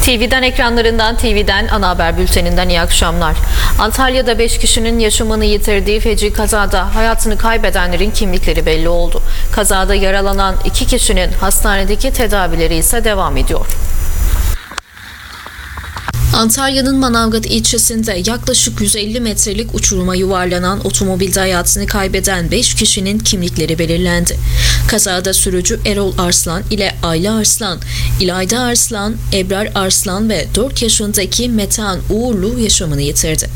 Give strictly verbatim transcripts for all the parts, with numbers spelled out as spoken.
T V'den ekranlarından T V'den ana haber bülteninden iyi akşamlar. Antalya'da beş kişinin yaşamını yitirdiği feci kazada hayatını kaybedenlerin kimlikleri belli oldu. Kazada yaralanan iki kişinin hastanedeki tedavileri ise devam ediyor. Antalya'nın Manavgat ilçesinde yaklaşık yüz elli metrelik uçuruma yuvarlanan otomobilde hayatını kaybeden beş kişinin kimlikleri belirlendi. Kazada sürücü Erol Arslan ile Ayla Arslan, İlayda Arslan, Ebrar Arslan ve dört yaşındaki Metehan Uğurlu yaşamını yitirdi.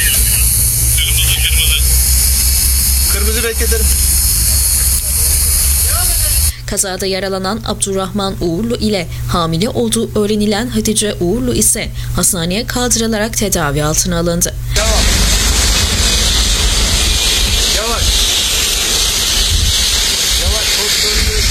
Kırmızı bekletelim. Kazada yaralanan Abdurrahman Uğurlu ile hamile olduğu öğrenilen Hatice Uğurlu ise hastaneye kaldırılarak tedavi altına alındı. Yavaş. Yavaş. Yavaş. Kontrollü.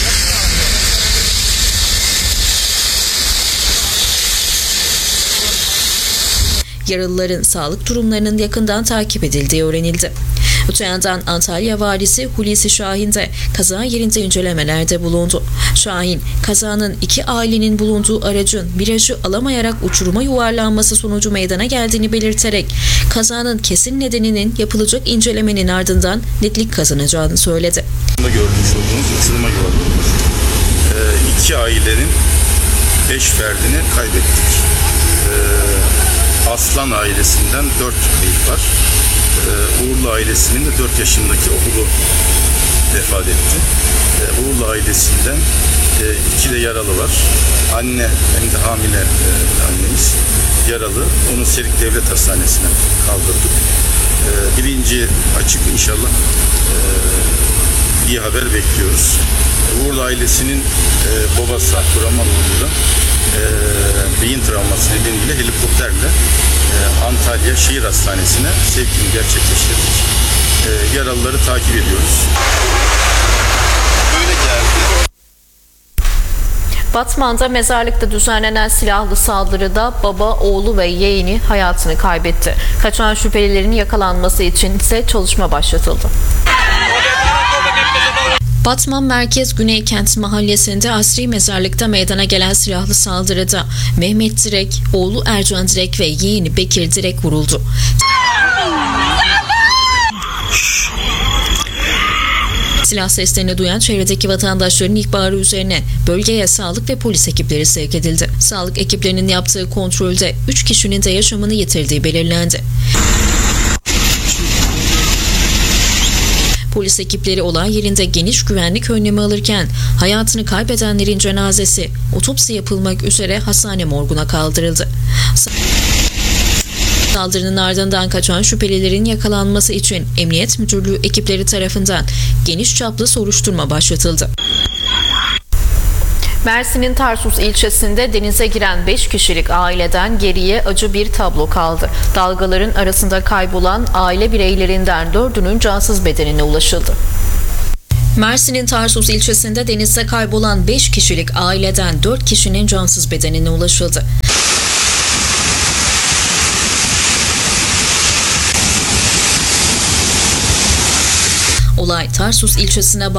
Yaralıların sağlık durumlarının yakından takip edildiği öğrenildi. Öte yandan Antalya Valisi Hulusi Şahin de kaza yerinde incelemelerde bulundu. Şahin, kazanın iki ailenin bulunduğu aracın virajı alamayarak uçuruma yuvarlanması sonucu meydana geldiğini belirterek kazanın kesin nedeninin yapılacak incelemenin ardından netlik kazanacağını söyledi. Görmüş olduğunuz uçuruma yuvarlanmış. Ee, iki ailenin beş ferdini kaybettik. Ee, Aslan ailesinden dört kayıp var. Ee, Uğurlu ailesinin de dört yaşındaki oğlu vefat etti. Ee, Uğurlu ailesinden e, iki de yaralı var. Anne hem de hamile e, annemiz yaralı. Onu Serik Devlet Hastanesi'ne kaldırdık. Ee, bilinci açık inşallah. Ee, iyi haber bekliyoruz. Uğurlu ailesinin e, babası Abdurrahman Uğurlu'da e, beyin travması nedeniyle helikopterle e, Antalya Şehir Hastanesi'ne sevkini gerçekleştirdik. E, yaralıları takip ediyoruz. Böyle geldi. Batman'da mezarlıkta düzenlenen silahlı saldırıda baba, oğlu ve yeğeni hayatını kaybetti. Kaçan şüphelilerin yakalanması için ise çalışma başlatıldı. Batman Merkez Güneykent Mahallesi'nde asri mezarlıkta meydana gelen silahlı saldırıda Mehmet Direk, oğlu Ercan Direk ve yeğeni Bekir Direk vuruldu. Silah seslerini duyan çevredeki vatandaşların ihbarı üzerine bölgeye sağlık ve polis ekipleri sevk edildi. Sağlık ekiplerinin yaptığı kontrolde üç kişinin de yaşamını yitirdiği belirlendi. Polis ekipleri olay yerinde geniş güvenlik önlemi alırken hayatını kaybedenlerin cenazesi otopsi yapılmak üzere hastane morguna kaldırıldı. Saldırının ardından kaçan şüphelilerin yakalanması için Emniyet Müdürlüğü ekipleri tarafından geniş çaplı soruşturma başlatıldı. Mersin'in Tarsus ilçesinde denize giren beş kişilik aileden geriye acı bir tablo kaldı. Dalgaların arasında kaybolan aile bireylerinden dördünün cansız bedenine ulaşıldı. Mersin'in Tarsus ilçesinde denizde kaybolan beş kişilik aileden dört kişinin cansız bedenine ulaşıldı. Olay Tarsus ilçesine bağlı